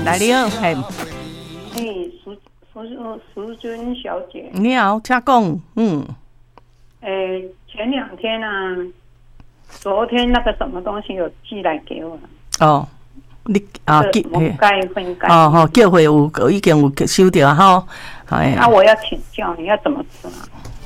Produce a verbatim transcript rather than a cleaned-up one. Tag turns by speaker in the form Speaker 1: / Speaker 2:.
Speaker 1: 来你好，嘿，
Speaker 2: 嘿，苏苏苏君小姐，
Speaker 1: 你好，请讲，嗯，
Speaker 2: 诶，前两天啊，昨天那个什么东西有寄来给我，
Speaker 1: 哦，你啊，
Speaker 2: 寄分解分解，
Speaker 1: 哦吼，叫会有已经有收到哈，
Speaker 2: 哎，那我要请教你要怎么吃啊？